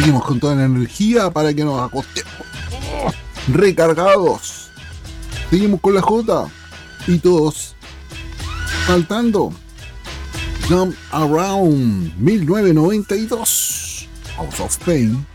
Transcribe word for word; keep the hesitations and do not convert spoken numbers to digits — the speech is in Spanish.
Seguimos con toda la energía para que nos acostemos recargados. Seguimos con la J y todos saltando. Jump Around mil novecientos noventa y dos, House of Pain.